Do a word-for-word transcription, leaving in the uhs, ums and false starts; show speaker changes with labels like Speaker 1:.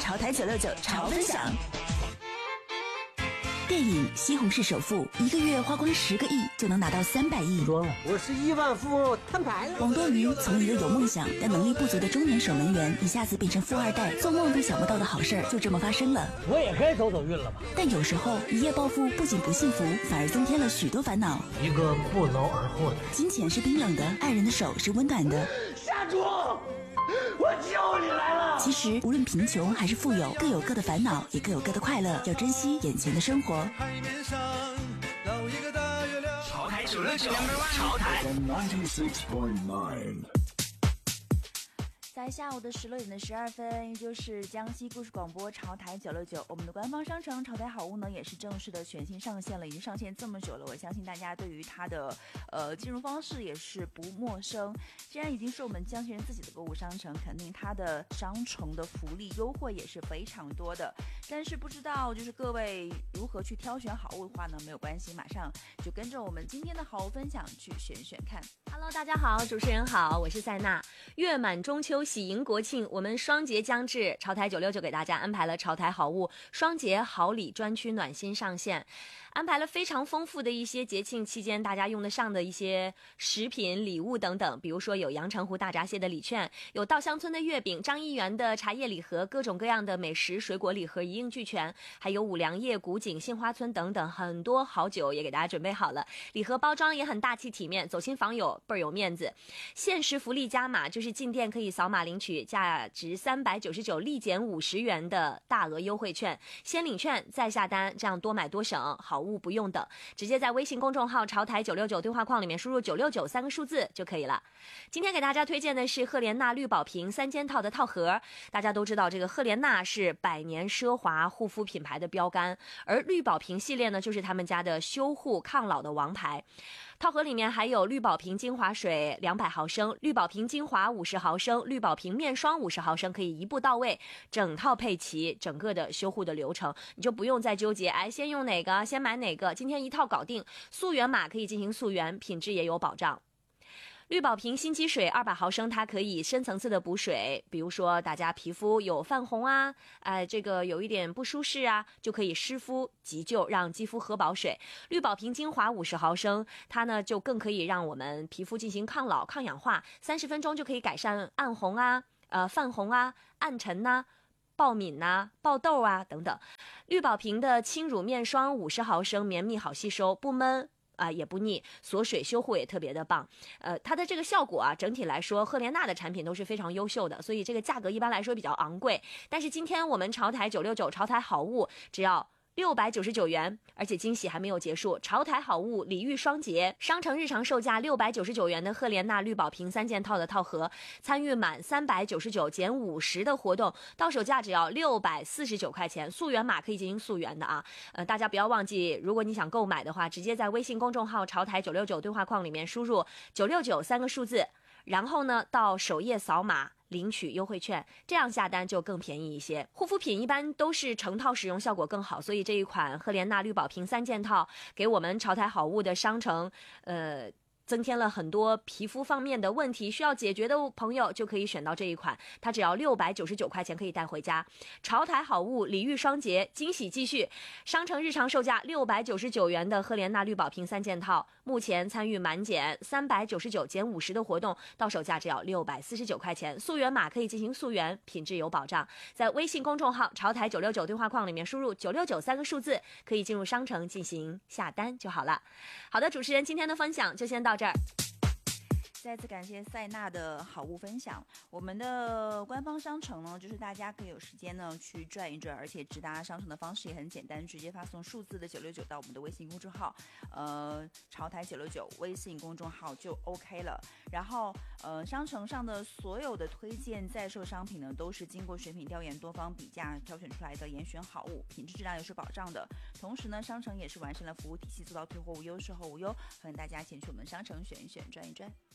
Speaker 1: 潮台九六九潮分享。电影《西红柿首富》一个月花光十个亿就能拿到三百亿。
Speaker 2: 装了，我是亿万富翁，摊牌了。
Speaker 1: 王多鱼从一个有梦想但能力不足的中年守门员，一下子变成富二代，做梦都想不到的好事就这么发生了。
Speaker 2: 我也该走走运了吧？
Speaker 1: 但有时候一夜暴富不仅不幸福，反而增添了许多烦恼。
Speaker 2: 一个不劳而获的
Speaker 1: 金钱是冰冷的，爱人的手是温暖的。
Speaker 2: 下主，我救你来了！
Speaker 1: 其实无论贫穷还是富有，各有各的烦恼，也各有各的快乐，要珍惜眼前的生活。
Speaker 3: 海面上有一个大月亮。
Speaker 4: 潮台九六九，潮台。
Speaker 5: 在下午的十六点的十二分，也就是江西故事广播潮台九六九，我们的官方商城潮台好物呢也是正式的全新上线了，已经上线这么久了，我相信大家对于它的呃进入方式也是不陌生。既然已经是我们江西人自己的购物商城，肯定它的商城的福利优惠也是非常多的。但是不知道就是各位如何去挑选好物的话呢，没有关系，马上就跟着我们今天的好物分享去选选看。
Speaker 6: Hello， 大家好，主持人好，我是塞娜。月满中秋，喜迎国庆，我们双节将至，潮台九六九给大家安排了潮台好物双节好礼专区暖心上线，安排了非常丰富的一些节庆期间大家用得上的一些食品礼物等等，比如说有阳澄湖大闸蟹的礼券，有稻香村的月饼，张一元的茶叶礼盒，各种各样的美食水果礼盒一应俱全，还有五粮液、古井、杏花村等等，很多好酒也给大家准备好了，礼盒包装也很大气体面，走亲访友倍儿有面子。限时福利加码，就是进店可以扫码领取价值三百九十九立减五十元的大额优惠券，先领券再下单，这样多买多省，好物不用等，直接在微信公众号潮台九六九对话框里面输入九六九三个数字就可以了。今天给大家推荐的是赫莲娜绿宝瓶三件套的套盒。大家都知道这个赫莲娜是百年奢华护肤品牌的标杆，而绿宝瓶系列呢就是他们家的修护抗老的王牌。套盒里面还有绿宝瓶精华水两百毫升，绿宝瓶精华五十毫升，绿宝瓶面霜五十毫升，可以一步到位，整套配齐，整个的修护的流程你就不用再纠结，哎，先用哪个先买哪个，今天一套搞定。溯源码可以进行溯源，品质也有保障。绿宝瓶新肌水二百毫升，它可以深层次的补水，比如说大家皮肤有泛红啊，呃，这个有一点不舒适啊，就可以湿敷急救，让肌肤喝饱水。绿宝瓶精华五十毫升，它呢就更可以让我们皮肤进行抗老抗氧化，三十分钟就可以改善暗红啊、呃泛红啊、暗沉呐、啊、爆敏呐、爆痘啊等等。绿宝瓶的轻乳面霜五十毫升，绵密好吸收，不闷啊、呃，也不腻，锁水修护也特别的棒。呃，它的这个效果啊，整体来说，赫莲娜的产品都是非常优秀的，所以这个价格一般来说比较昂贵。但是今天我们潮台九六九潮台好物只要六百九十九元，而且惊喜还没有结束，潮台好物礼遇双节，商城日常售价六百九十九元的赫莲娜绿宝瓶三件套的套盒，参与满三百九十九减五十的活动，到手价只要六百四十九块钱，溯源码可以进行溯源的啊。呃，大家不要忘记，如果你想购买的话，直接在微信公众号潮台九六九对话框里面输入九六九三个数字，然后呢到首页扫码领取优惠券，这样下单就更便宜一些。护肤品一般都是成套使用效果更好，所以这一款赫莲娜绿宝瓶三件套给我们潮台好物的商城呃增添了很多皮肤方面的问题需要解决的朋友就可以选到这一款，它只要六百九十九块钱可以带回家。潮台好物礼遇双节，惊喜继续，商城日常售价六百九十九元的赫莲娜绿宝瓶三件套，目前参与满减三百九十九减五十的活动，到手价只要六百四十九块钱，溯源码可以进行溯源，品质有保障。在微信公众号潮台九六九对话框里面输入九六九三个数字，可以进入商城进行下单就好了。好的，主持人今天的分享就先到这儿。
Speaker 5: 再次感谢塞娜的好物分享。我们的官方商城呢，就是大家可以有时间呢去转一转，而且直达商城的方式也很简单，直接发送数字的九六九到我们的微信公众号，呃，潮台九六九微信公众号就 OK 了。然后，呃，商城上的所有的推荐在售商品呢，都是经过选品调研、多方比价挑选出来的严选好物，品质质量也是保障的。同时呢，商城也是完善了服务体系，做到退货无忧、售后无忧。欢迎大家前去我们商城选一选、转一转。